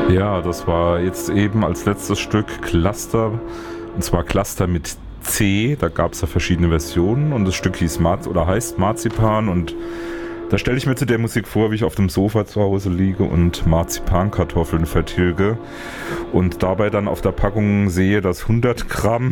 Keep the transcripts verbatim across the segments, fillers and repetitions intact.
Ja, das war jetzt eben als letztes Stück Cluster, und zwar Cluster mit C, da gab es ja verschiedene Versionen und das Stück hieß Marz oder heißt Marzipan und da stelle ich mir zu der Musik vor, wie ich auf dem Sofa zu Hause liege und Marzipankartoffeln vertilge und dabei dann auf der Packung sehe, dass hundert Gramm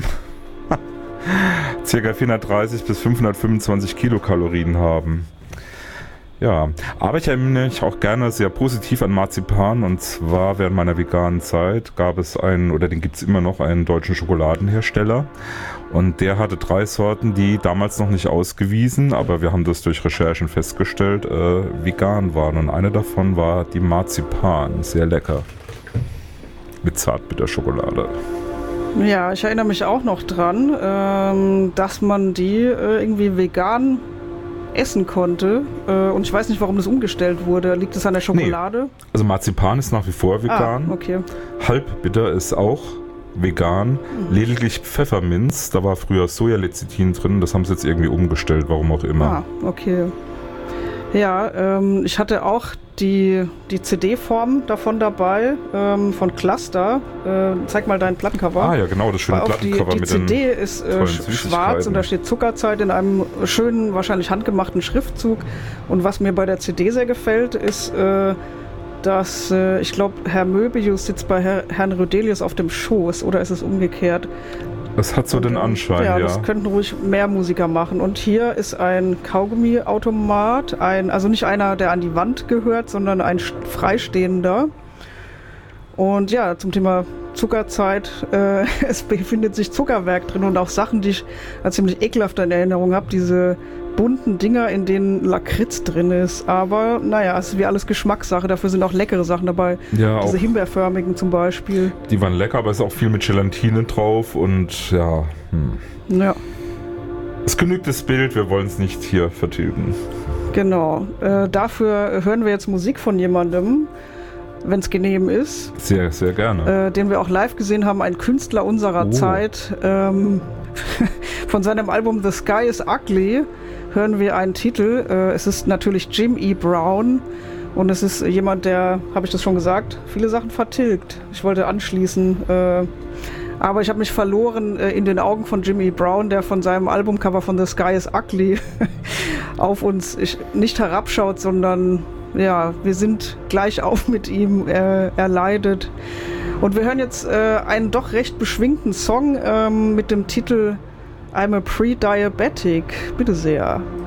ca. vierhundertdreißig bis fünfhundertfünfundzwanzig Kilokalorien haben. Ja, aber ich erinnere mich auch gerne sehr positiv an Marzipan und zwar während meiner veganen Zeit gab es einen, oder den gibt es immer noch, einen deutschen Schokoladenhersteller und der hatte drei Sorten, die damals noch nicht ausgewiesen, aber wir haben das durch Recherchen festgestellt, äh, vegan waren und eine davon war die Marzipan, sehr lecker, mit Zartbitterschokolade. Ja, ich erinnere mich auch noch dran, ähm, dass man die äh, irgendwie vegan essen konnte. Äh, und ich weiß nicht, warum das umgestellt wurde. Liegt es an der Schokolade? Nee. Also Marzipan ist nach wie vor vegan. Ah, okay. Halbbitter ist auch vegan. Mhm. Lediglich Pfefferminz, da war früher Sojalecithin drin. Das haben sie jetzt irgendwie umgestellt, warum auch immer. Ah, okay. Ja, ähm, ich hatte auch die, die C D-Form davon dabei, ähm, von Cluster. Äh, zeig mal dein Plattencover. Ah ja, genau, das schöne Plattencover die, die mit C D den ist äh, schwarz und da steht Zuckerzeit in einem schönen, wahrscheinlich handgemachten Schriftzug. Und was mir bei der C D sehr gefällt, ist, äh, dass, äh, ich glaube, Herr Möbius sitzt bei Herr, Herrn Rödelius auf dem Schoß, oder ist es umgekehrt? Das hat so und, den Anschein, ja. Ja, das könnten ruhig mehr Musiker machen. Und hier ist ein Kaugummi-Automat, ein, also nicht einer, der an die Wand gehört, sondern ein freistehender. Und ja, zum Thema Zuckerzeit, äh, es befindet sich Zuckerwerk drin und auch Sachen, die ich als ziemlich ekelhaft in Erinnerung habe, diese bunten Dinger, in denen Lakritz drin ist. Aber naja, es ist wie alles Geschmackssache. Dafür sind auch leckere Sachen dabei. Ja, diese himbeerförmigen zum Beispiel. Die waren lecker, aber es ist auch viel mit Gelatine drauf und ja. Hm. Ja. Es genügt das Bild, wir wollen es nicht hier vertilgen. Genau. Äh, dafür hören wir jetzt Musik von jemandem, wenn es genehm ist. Sehr, sehr gerne. Äh, den wir auch live gesehen haben, ein Künstler unserer oh. Zeit. Ähm, von seinem Album The Sky is Ugly hören wir einen Titel. Äh, es ist natürlich Jim E. Brown und es ist jemand, der, habe ich das schon gesagt, viele Sachen vertilgt. Ich wollte anschließen, äh, aber ich habe mich verloren äh, in den Augen von Jim E. Brown, der von seinem Albumcover von The Sky is Ugly auf uns ich, nicht herabschaut, sondern ja, wir sind gleich auf mit ihm, er, er leidet. Und wir hören jetzt äh, einen doch recht beschwingten Song ähm, mit dem Titel I'm a Pre-Diabetic. Bitte sehr.